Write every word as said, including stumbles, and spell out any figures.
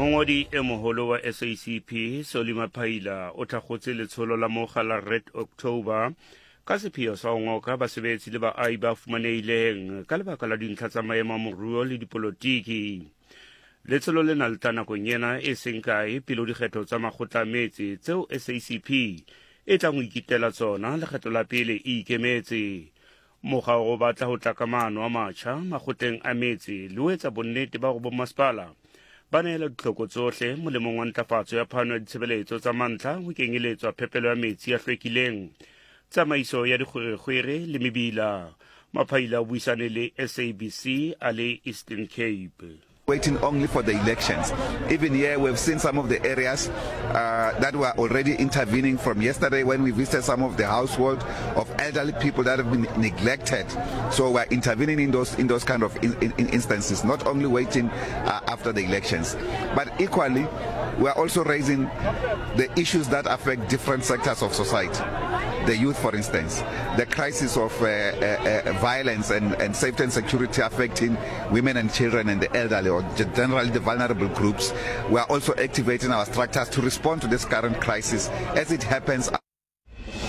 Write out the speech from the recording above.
Mongodi e moholo wa S A C P Solima Phaila o thakgotse letsholo la mogala Red October ka sepheo sa ho ngoka basebetsi le baahi ba fumanehileng ka lebaka la dintlha tsa maemo a moruo le dipolotiki. Letsholo lena le tla nakong ena e seng kae pele ho dikgetho tsa makgotla a metsi tseo S A C P e tlang ho ikitela tsona lekgetlo la pele e ikemetse. Mokga o batla ho tla ka maano a matjha makgotleng a metsi le ho etsa bonnete ba hore bommasepala ba nehela ditlhoko tsohle molemong wa ntlafatso ya phano ya ditshebeletso tsa mantlha ho kenyeletswa phepelo ya metsi ya hlwekileng, tsamaiso ya dikgwerekgwere le mebila. Maphaila o buisane le S A B C a le Eastern Cape. Waiting only for the elections. Even here we've seen some of the areas uh, that were already intervening from yesterday when we visited some of the households of elderly people that have been neglected. So we're intervening in those in those kind of in, in instances, not only waiting uh, after the elections, but equally we're also raising the issues that affect different sectors of society. The youth, for instance, the crisis of uh, uh, uh, violence and, and safety and security affecting women and children and the elderly, or generally the vulnerable groups. We are also activating our structures to respond to this current crisis as it happens.